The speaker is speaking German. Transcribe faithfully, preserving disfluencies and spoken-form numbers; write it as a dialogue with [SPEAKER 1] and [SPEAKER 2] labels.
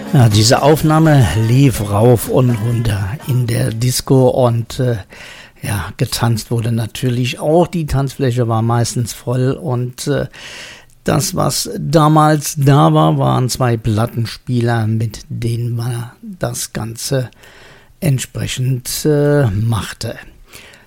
[SPEAKER 1] Ja, diese Aufnahme lief rauf und runter in der Disco und äh, ja, getanzt wurde natürlich auch. Die Tanzfläche war meistens voll und äh, das, was damals da war, waren zwei Plattenspieler, mit denen man das Ganze entsprechend äh, machte.